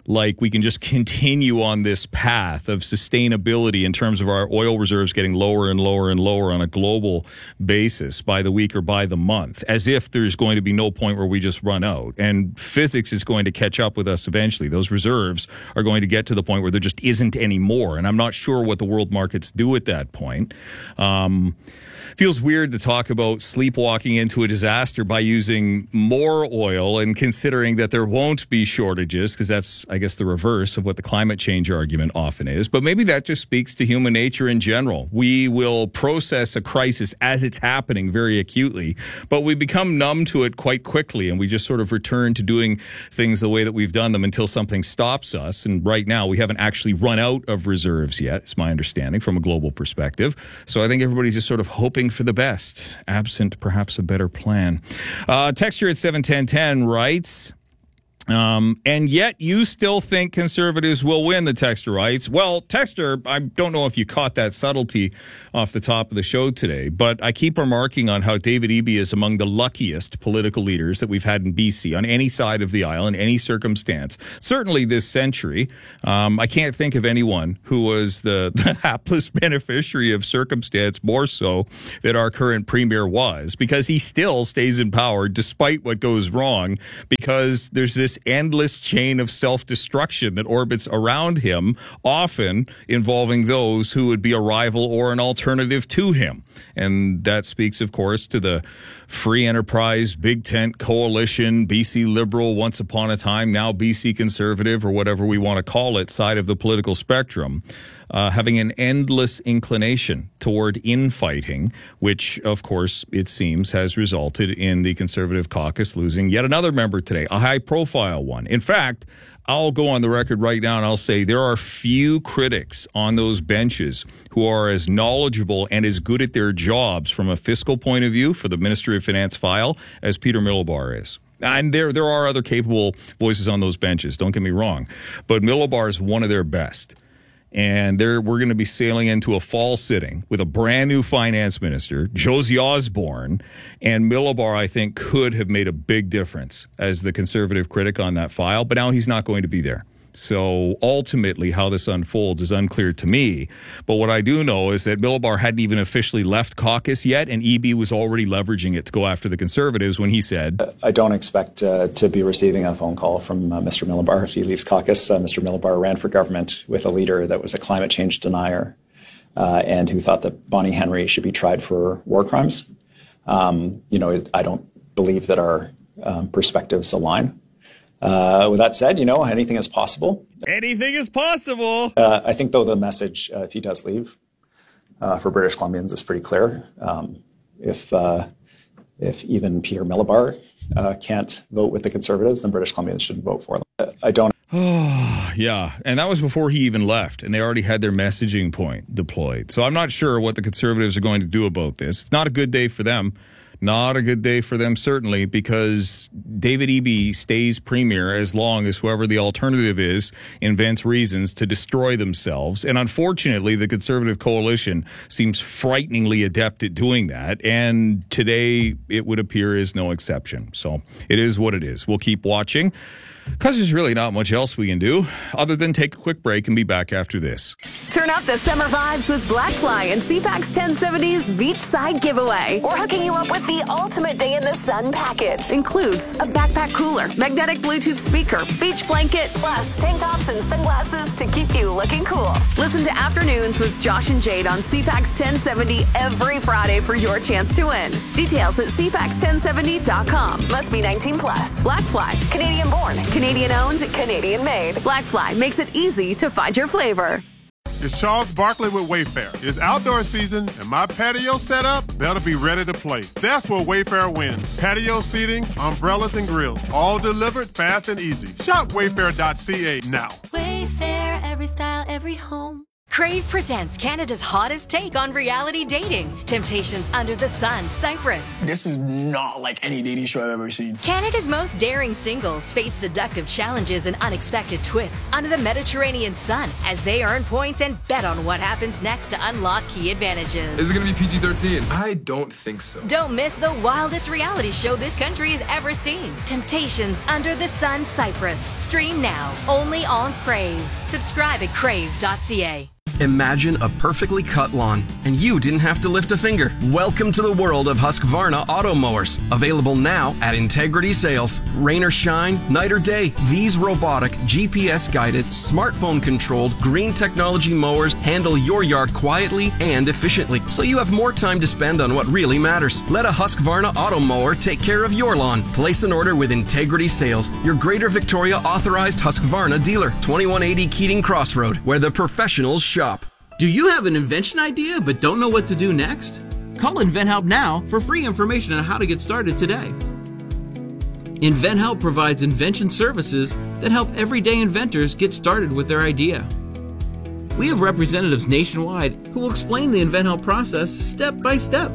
like we can just continue on this path of sustainability in terms of our oil reserves getting lower and lower and lower on a global basis by the week or by the month, as if there's going to be no point where we just run out. And physics is going to catch up with us eventually. Those reserves are going to get to the point where there just isn't any more. And I'm not sure what the world markets do at that point. Um, feels weird to talk about sleepwalking into a disaster by using more oil and considering that there won't be shortages, because that's, I guess, the reverse of what the climate change argument often is. But maybe that just speaks to human nature in general. We will process a crisis as it's happening very acutely, but we become numb to it quite quickly, and we just sort of return to doing things the way that we've done them until something stops us. And right now, we haven't actually run out of reserves yet, it's my understanding, from a global perspective. So I think everybody's just sort of hoping for the best, absent perhaps a better plan. Uh, texture at seven ten ten writes, Um, and yet you still think conservatives will win, the texter writes. Well, texter, I don't know if you caught that subtlety off the top of the show today, but I keep remarking on how David Eby is among the luckiest political leaders that we've had in B C on any side of the aisle in any circumstance, certainly this century. Um, I can't think of anyone who was the, the hapless beneficiary of circumstance more so than our current premier was, because he still stays in power despite what goes wrong, because there's this endless chain of self-destruction that orbits around him, often involving those who would be a rival or an alternative to him. And that speaks, of course, to the free enterprise, big tent coalition, B C Liberal, once upon a time, now B C Conservative, or whatever we want to call it, side of the political spectrum. Uh, having an endless inclination toward infighting, which, of course, it seems has resulted in the Conservative caucus losing yet another member today, a high-profile one. In fact, I'll go on the record right now and I'll say there are few critics on those benches who are as knowledgeable and as good at their jobs from a fiscal point of view for the Ministry of Finance file as Peter Miliband is. And there there are other capable voices on those benches, don't get me wrong, but Miliband is one of their best. And there, we're going to be sailing into a fall sitting with a brand new finance minister, Josie Osborne, and Miliband, I think, could have made a big difference as the conservative critic on that file, but now he's not going to be there. So ultimately, how this unfolds is unclear to me. But what I do know is that Miliband hadn't even officially left caucus yet, and Eby was already leveraging it to go after the Conservatives when he said, I don't expect uh, to be receiving a phone call from uh, Mister Miliband if he leaves caucus. Uh, Mister Miliband ran for government with a leader that was a climate change denier uh, and who thought that Bonnie Henry should be tried for war crimes. Um, you know, I don't believe that our um, perspectives align. Uh, with that said, you know, anything is possible. Anything is possible. Uh, I think, though, the message, uh, if he does leave, uh, for British Columbians is pretty clear. Um, if uh, if even Peter Miliband uh, can't vote with the Conservatives, then British Columbians shouldn't vote for them. I don't. Oh, yeah. And that was before he even left, and they already had their messaging point deployed. So I'm not sure what the Conservatives are going to do about this. It's not a good day for them. Not a good day for them, certainly, because David Eby stays premier as long as whoever the alternative is invents reasons to destroy themselves. And unfortunately, the Conservative coalition seems frighteningly adept at doing that. And today, it would appear is no exception. So it is what it is. We'll keep watching, because there's really not much else we can do other than take a quick break and be back after this. Turn up the summer vibes with Blackfly and C PAC's ten seventies Beachside Giveaway. We're hooking you up with the ultimate day in the sun package. Includes a backpack cooler, magnetic Bluetooth speaker, beach blanket, plus tank tops and sunglasses to keep you looking cool. Listen to Afternoons with Josh and Jade on C PAC's ten seventy every Friday for your chance to win. Details at C PACs ten seventy dot com. Must be nineteen plus. Blackfly, Canadian born, Canadian owned, Canadian made. Blackfly makes it easy to find your flavor. It's Charles Barkley with Wayfair. It's outdoor season, and my patio setup better be ready to play. That's where Wayfair wins. Patio seating, umbrellas, and grills, all delivered fast and easy. Shop wayfair dot c a now. Wayfair, every style, every home. Crave presents Canada's hottest take on reality dating. Temptations Under the Sun, Cyprus. This is not like any dating show I've ever seen. Canada's most daring singles face seductive challenges and unexpected twists under the Mediterranean sun as they earn points and bet on what happens next to unlock key advantages. Is it going to be P G thirteen? I don't think so. Don't miss the wildest reality show this country has ever seen. Temptations Under the Sun, Cyprus. Stream now, only on Crave. Subscribe at crave dot c a. Imagine a perfectly cut lawn, and you didn't have to lift a finger. Welcome to the world of Husqvarna auto mowers. Available now at Integrity Sales. Rain or shine, night or day, these robotic, G P S-guided, smartphone-controlled, green technology mowers handle your yard quietly and efficiently, so you have more time to spend on what really matters. Let a Husqvarna auto mower take care of your lawn. Place an order with Integrity Sales, your Greater Victoria authorized Husqvarna dealer. twenty-one eighty Keating Crossroad, where the professionals shop. Do you have an invention idea but don't know what to do next? Call InventHelp now for free information on how to get started today. InventHelp provides invention services that help everyday inventors get started with their idea. We have representatives nationwide who will explain the InventHelp process step by step.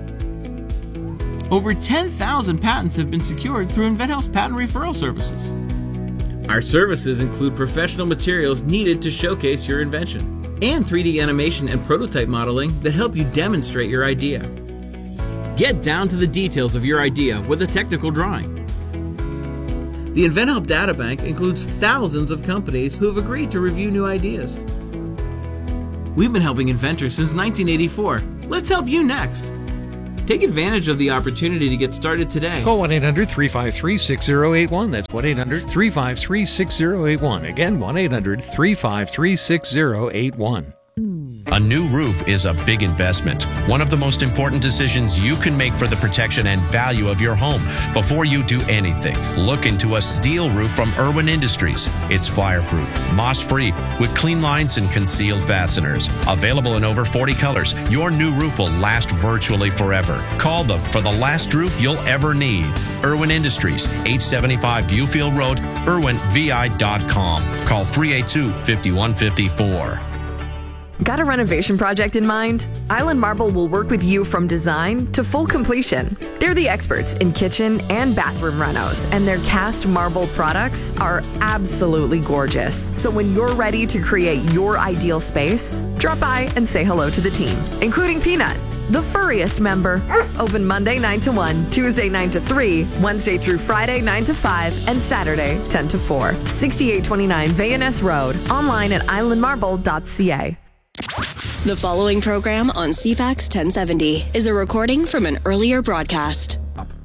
Over ten thousand patents have been secured through InventHelp's patent referral services. Our services include professional materials needed to showcase your invention, and three D animation and prototype modeling that help you demonstrate your idea. Get down to the details of your idea with a technical drawing. The InventHelp Databank includes thousands of companies who have agreed to review new ideas. We've been helping inventors since nineteen eighty-four. Let's help you next. Take advantage of the opportunity to get started today. Call one eight hundred three five three six zero eight one. That's one eight hundred three five three six zero eight one. Again, one eight hundred three five three six zero eight one. A new roof is a big investment, one of the most important decisions you can make for the protection and value of your home. Before you do anything, look into a steel roof from Irwin Industries. It's fireproof, moss-free, with clean lines and concealed fasteners. Available in over forty colors, your new roof will last virtually forever. Call them for the last roof you'll ever need. Irwin Industries, eight seventy-five Viewfield Road, irwin v i dot com. Call three eight two, five one five four. Got a renovation project in mind? Island Marble will work with you from design to full completion. They're the experts in kitchen and bathroom renos, and their cast marble products are absolutely gorgeous. So when you're ready to create your ideal space, drop by and say hello to the team, including Peanut, the furriest member. Open Monday nine to one, Tuesday nine to three, Wednesday through Friday nine to five, and Saturday ten to four. sixty-eight twenty-nine Vayaness Road. Online at island marble dot c a. The following program on C FAX ten seventy is a recording from an earlier broadcast.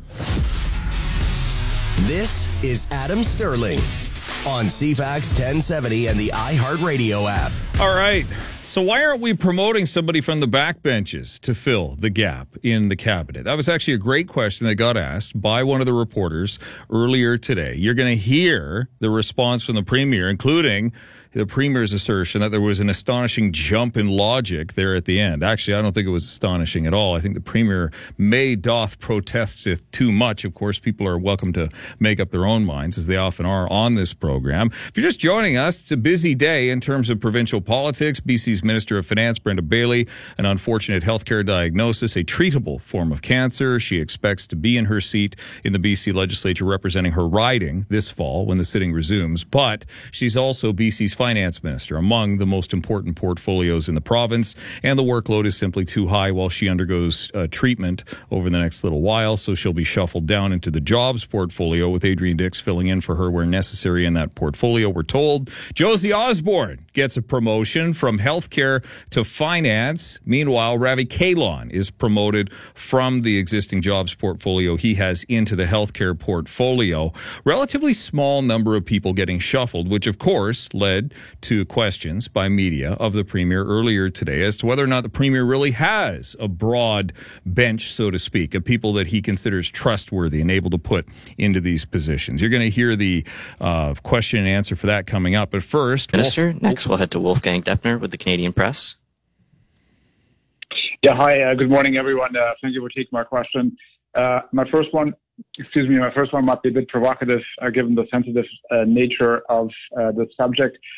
This is Adam Sterling on C FAX ten seventy and the iHeartRadio app. All right. So why aren't we promoting somebody from the backbenches to fill the gap in the cabinet? That was actually a great question that got asked by one of the reporters earlier today. You're going to hear the response from the Premier, including the Premier's assertion that there was an astonishing jump in logic there at the end. Actually, I don't think it was astonishing at all. I think the Premier may doth protesteth too much. Of course, people are welcome to make up their own minds, as they often are on this program. If you're just joining us, it's a busy day in terms of provincial politics. B C's Minister of Finance, Brenda Bailey, an unfortunate healthcare diagnosis, a treatable form of cancer. She expects to be in her seat in the B C legislature representing her riding this fall when the sitting resumes. But she's also B C's finance minister, among the most important portfolios in the province, and the workload is simply too high while she undergoes uh, treatment over the next little while, so she'll be shuffled down into the jobs portfolio with Adrian Dix filling in for her where necessary in that portfolio, we're told. Josie Osborne gets a promotion from healthcare to finance. Meanwhile, Ravi Kahlon is promoted from the existing jobs portfolio he has into the healthcare portfolio. Relatively small number of people getting shuffled, which of course led to questions by media of the Premier earlier today as to whether or not the Premier really has a broad bench, so to speak, of people that he considers trustworthy and able to put into these positions. You're going to hear the uh, question and answer for that coming up. But first, Minister, Wolf- next we'll head to Wolfgang Deppner with the Canadian Press. Yeah, hi, uh, good morning, everyone. Uh, thank you for taking my question. Uh, my first one, excuse me, my first one might be a bit provocative, uh, given the sensitive uh, nature of uh, the subject.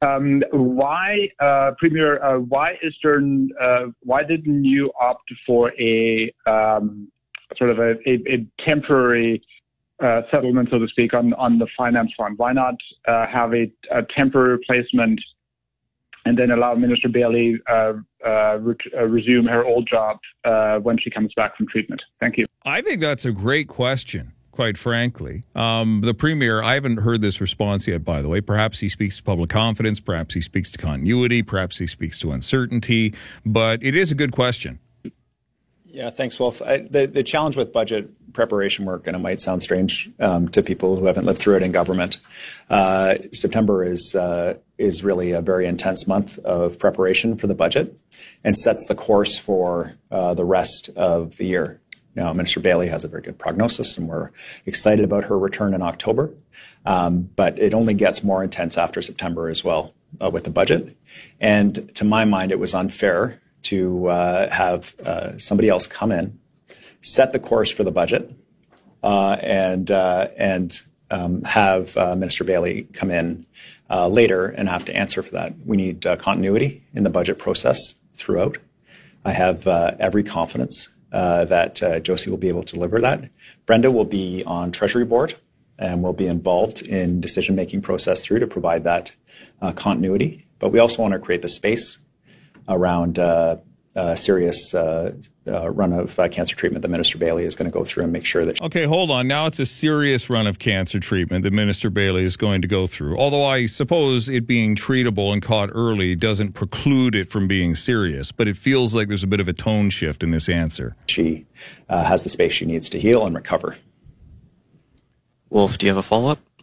Um, why, uh, Premier, uh, why Eastern, uh, why didn't you opt for a um, sort of a, a, a temporary uh, settlement, so to speak, on, on the finance front? Why not uh, have a, a temporary replacement and then allow Minister Bailey uh, uh, re- uh, resume her old job uh, when she comes back from treatment? Thank you. I think that's a great question, quite frankly. Um, the Premier, I haven't heard this response yet, by the way. Perhaps he speaks to public confidence, perhaps he speaks to continuity, perhaps he speaks to uncertainty, but it is a good question. Yeah, thanks, Wolf. I, the, the challenge with budget preparation work, and it might sound strange um, to people who haven't lived through it in government, uh, September is uh, is really a very intense month of preparation for the budget and sets the course for uh, the rest of the year. Now, Minister Bailey has a very good prognosis, and we're excited about her return in October. Um, but it only gets more intense after September as well uh, with the budget. And to my mind, it was unfair to uh, have uh, somebody else come in, set the course for the budget, uh, and uh, and um, have uh, Minister Bailey come in uh, later and have to answer for that. We need uh, continuity in the budget process throughout. I have uh, every confidence uh, that uh, Josie will be able to deliver that. Brenda will be on Treasury Board and will be involved in decision-making process through to provide that uh, continuity. But we also want to create the space around uh, a serious uh, uh, run of uh, cancer treatment that Minister Bailey is going to go through and make sure that... Okay, hold on. Now it's a serious run of cancer treatment that Minister Bailey is going to go through. Although I suppose it being treatable and caught early doesn't preclude it from being serious, but it feels like there's a bit of a tone shift in this answer. She uh, has the space she needs to heal and recover. Wolf, do you have a follow-up?